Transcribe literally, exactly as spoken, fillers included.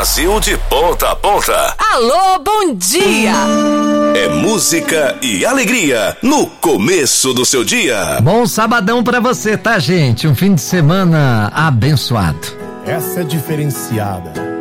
Brasil de ponta a ponta. Alô, bom dia! É música e alegria no começo do seu dia. Bom sabadão pra você, tá, gente? Um fim de semana abençoado. Essa é diferenciada.